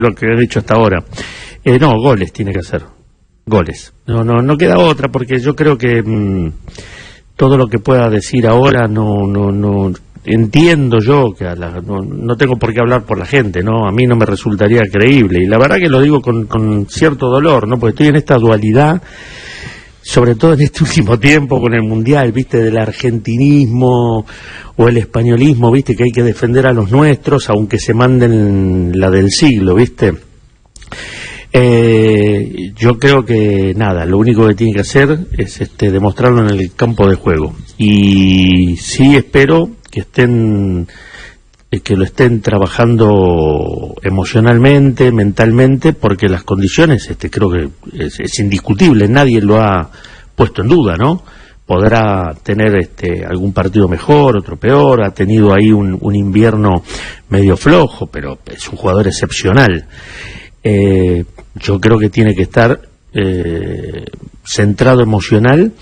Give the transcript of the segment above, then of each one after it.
lo que he dicho hasta ahora. No, goles tiene que hacer. Goles. No queda otra, porque yo creo que todo lo que pueda decir ahora no entiendo yo que no tengo por qué hablar por la gente, ¿no? A mí no me resultaría creíble, y la verdad que lo digo con cierto dolor, ¿no? Porque estoy en esta dualidad, sobre todo en este último tiempo con el Mundial, ¿viste? Del argentinismo o el españolismo, ¿viste? Que hay que defender a los nuestros aunque se manden la del siglo, ¿viste? Yo creo que nada, lo único que tiene que hacer es demostrarlo en el campo de juego, y sí espero que lo estén trabajando emocionalmente, mentalmente, porque las condiciones creo que es indiscutible, nadie lo ha puesto en duda, ¿no? Podrá tener algún partido mejor, otro peor, ha tenido ahí un invierno medio flojo, pero es un jugador excepcional. Yo creo que tiene que estar centrado emocional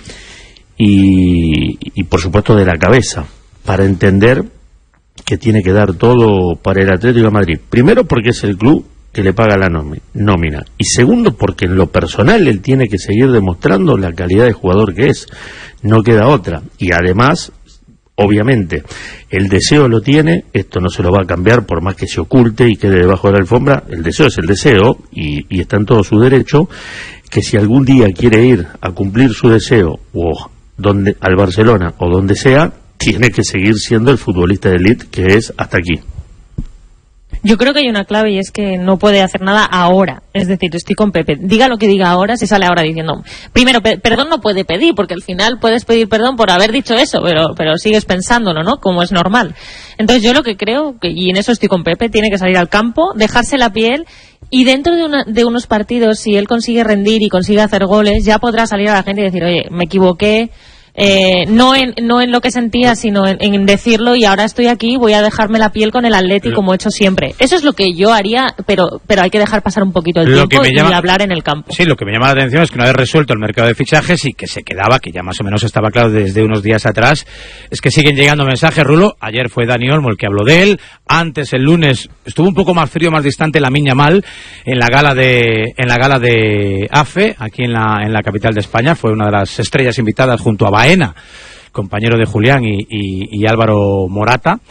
y por supuesto de la cabeza, para entender que tiene que dar todo para el Atlético de Madrid. Primero porque es el club que le paga la nómina, y segundo porque en lo personal él tiene que seguir demostrando la calidad de jugador que es, no queda otra. Y además, obviamente, el deseo lo tiene, esto no se lo va a cambiar por más que se oculte y quede debajo de la alfombra. El deseo es el deseo, y está en todo su derecho, que si algún día quiere ir a cumplir su deseo al Barcelona o donde sea, tiene que seguir siendo el futbolista de élite que es hasta aquí. Yo creo que hay una clave, y es que no puede hacer nada ahora. Es decir, estoy con Pepe. Diga lo que diga ahora, si sale ahora diciendo... Primero, perdón no puede pedir, porque al final puedes pedir perdón por haber dicho eso, pero sigues pensándolo, ¿no? Como es normal. Entonces yo lo que creo, y en eso estoy con Pepe, tiene que salir al campo, dejarse la piel, y dentro de unos partidos, si él consigue rendir y consigue hacer goles, ya podrá salir a la gente y decir, oye, me equivoqué... no en lo que sentía, sino en decirlo, y ahora estoy aquí, voy a dejarme la piel con el Atleti como he hecho siempre. Eso es lo que yo haría, pero hay que dejar pasar un poquito el tiempo y hablar en el campo. Sí, lo que me llama la atención es que una vez resuelto el mercado de fichajes, y que se quedaba, que ya más o menos estaba claro desde unos días atrás, es que siguen llegando mensajes, Rulo. Ayer fue Dani Olmo el que habló de él, antes el lunes estuvo un poco más frío, más distante Lamine Yamal en la gala de AFE, aquí en la capital de España. Fue una de las estrellas invitadas junto a Baena, compañero de Julián y Álvaro Morata,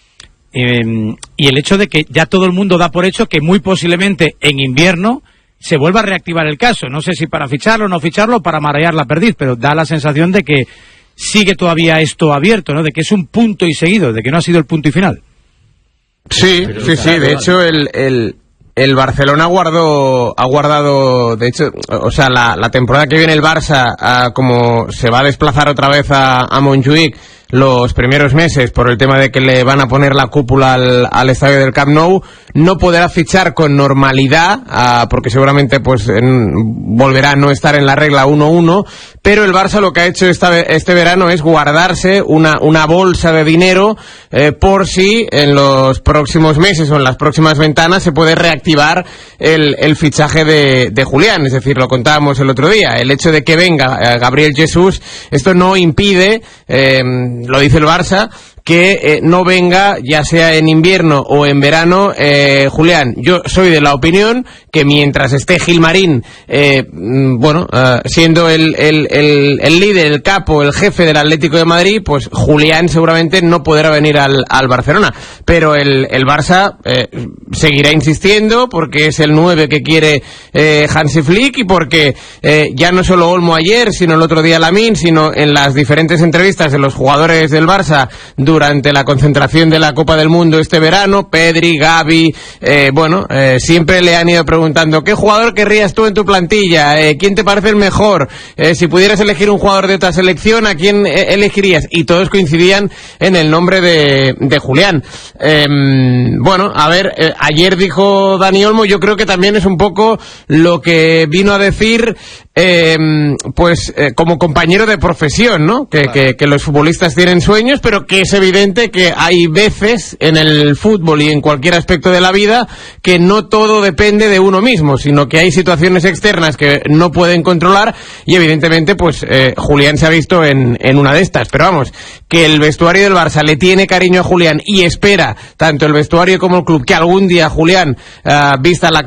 y el hecho de que ya todo el mundo da por hecho que muy posiblemente en invierno se vuelva a reactivar el caso. No sé si para ficharlo o no ficharlo, para marear la perdiz, pero da la sensación de que sigue todavía esto abierto, ¿no? De que es un punto y seguido, de que no ha sido el punto y final. Sí, de hecho el Barcelona ha guardado, de hecho, o sea, la temporada que viene el Barça, como se va a desplazar otra vez a Montjuïc los primeros meses por el tema de que le van a poner la cúpula al estadio del Camp Nou, no podrá fichar con normalidad, porque seguramente volverá a no estar en la regla 1-1, pero el Barça lo que ha hecho este verano es guardarse una bolsa de dinero por si en los próximos meses o en las próximas ventanas se puede reactivar el fichaje de Julián. Es decir, lo contábamos el otro día, el hecho de que venga Gabriel Jesús, esto no impide, lo dice el Barça, que no venga, ya sea en invierno o en verano, Julián. Yo soy de la opinión que mientras esté Gilmarín, siendo el líder, el capo, el jefe del Atlético de Madrid, pues Julián seguramente no podrá venir al Barcelona. Pero el Barça seguirá insistiendo, porque es el 9 que quiere Hansi Flick, y porque ya no solo Olmo ayer, sino el otro día Lamine, sino en las diferentes entrevistas de los jugadores del Barça durante la concentración de la Copa del Mundo este verano, Pedri, Gavi, siempre le han ido preguntando, ¿qué jugador querrías tú en tu plantilla? ¿Quién te parece el mejor? Si pudieras elegir un jugador de otra selección, ¿a quién elegirías? Y todos coincidían en el nombre de Julián. Ayer dijo Dani Olmo, yo creo que también es un poco lo que vino a decir como compañero de profesión, ¿no? Que los futbolistas tienen sueños, pero que es evidente que hay veces en el fútbol y en cualquier aspecto de la vida que no todo depende de uno mismo, sino que hay situaciones externas que no pueden controlar, y evidentemente Julián se ha visto en una de estas. Pero vamos, que el vestuario del Barça le tiene cariño a Julián, y espera tanto el vestuario como el club que algún día Julián vista la